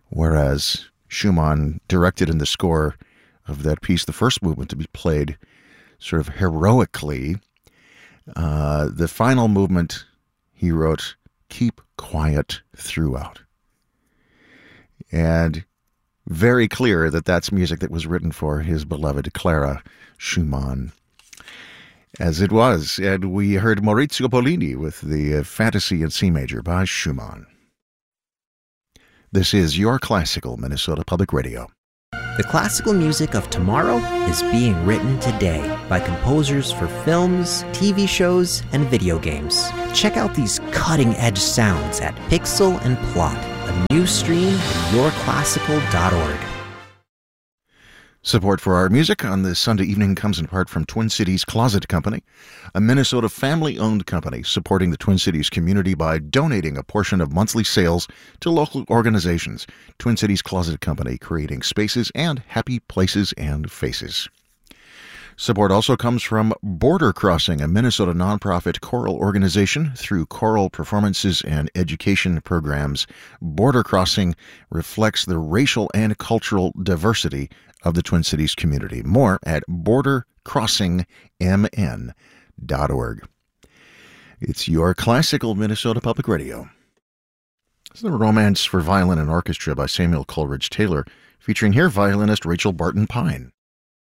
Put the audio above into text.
whereas Schumann directed in the score of that piece the first movement to be played sort of heroically. The final movement, he wrote, "Keep quiet throughout." And very clear that that's music that was written for his beloved Clara Schumann. As it was, and we heard Maurizio Pollini with the Fantasy in C Major by Schumann. This is Your Classical Minnesota Public Radio. The classical music of tomorrow is being written today by composers for films, TV shows, and video games. Check out these cutting-edge sounds at Pixel and Plot, a new stream at yourclassical.org. Support for our music on this Sunday evening comes in part from Twin Cities Closet Company, a Minnesota family-owned company supporting the Twin Cities community by donating a portion of monthly sales to local organizations. Twin Cities Closet Company, creating spaces and happy places and faces. Support also comes from Border Crossing, a Minnesota nonprofit choral organization. Through choral performances and education programs, Border Crossing reflects the racial and cultural diversity of the Twin Cities community. More at bordercrossingmn.org. It's Your Classical Minnesota Public Radio. This is the Romance for Violin and Orchestra by Samuel Coleridge Taylor, featuring here violinist Rachel Barton Pine.